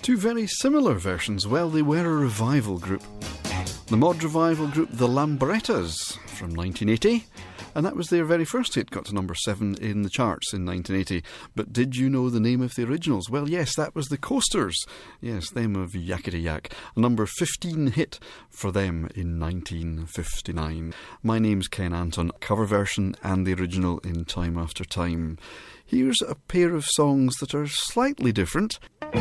Two very similar versions. Well, they were a revival group. The mod revival group The Lambrettas from 1980, and that was their very first hit, got to number 7 in the charts in 1980. But did you know the name of the originals? Well, yes, that was the Coasters. Yes, them of Yakety Yak. A number 15 hit for them in 1959. My name's Ken Anton, cover version and the original in Time After Time. Here's a pair of songs that are slightly different.